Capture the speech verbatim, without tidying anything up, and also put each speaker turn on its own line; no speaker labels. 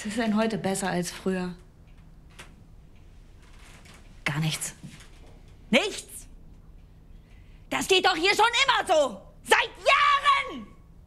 Was ist denn heute besser als früher? Gar nichts. Nichts? Das geht doch hier schon immer so.